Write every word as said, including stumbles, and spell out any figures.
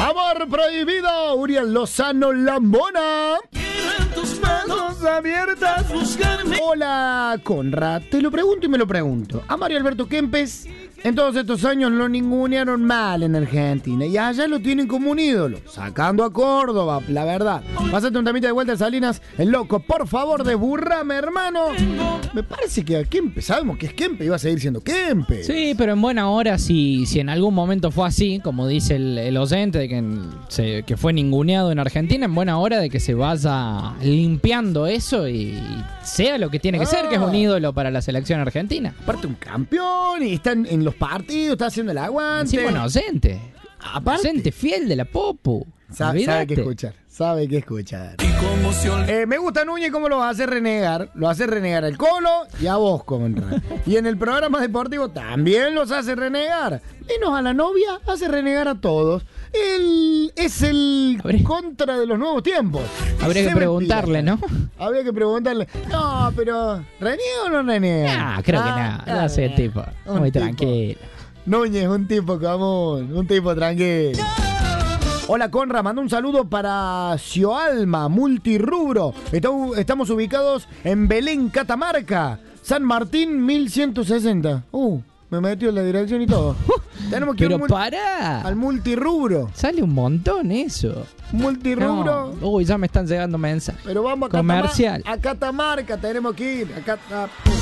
Amor prohibido, Uriel Lozano Lambona. Tus manos abiertas buscarme. Hola, Conrad, te lo pregunto y me lo pregunto. A Mario Alberto Kempes, en todos estos años lo ningunearon mal en Argentina y allá lo tienen como un ídolo, sacando a Córdoba, la verdad. Pásate un tamita de vuelta a Salinas, el loco, por favor, desburrame, hermano. Me parece que a Kempes, sabemos que es Kempes, iba a seguir siendo Kempes. Sí, pero en buena hora, si, si en algún momento fue así, como dice el, el oyente, de que, se, que fue ninguneado en Argentina, en buena hora de que se vaya limpiando eso y, y sea lo que tiene que ah. ser, que es un ídolo para la selección argentina. Aparte un campeón y está en, en los partidos, está haciendo el aguante. Sí, bueno, docente. Aparte. Docente fiel de la Popu. Sa- sabe qué escuchar, sabe qué escuchar. Eh, me gusta Núñez cómo lo hace renegar, lo hace renegar al Colo y a vos, Conrad. Y en el programa deportivo también los hace renegar. Menos a la novia, hace renegar a todos. Él es el Habría... contra de los nuevos tiempos. Habría Se que preguntarle, ¿no? Habría que preguntarle. No, pero ¿reniega o no reniega? No, creo ah, que no. No hace el tipo. Muy tipo. Tranquilo. Núñez, un tipo común, un tipo tranquilo. Hola, Conra, mando un saludo para Cioalma, multirrubro. Estamos ubicados en Belén, Catamarca. San Martín, mil ciento sesenta. Uh, me metió en la dirección y todo. Tenemos que Pero ir pará. Al multirrubro. Sale un montón eso. Multirrubro. No. Uy, ya me están llegando mensajes. Pero vamos a Comercial. Catamarca. A Catamarca tenemos que ir. A Catamarca.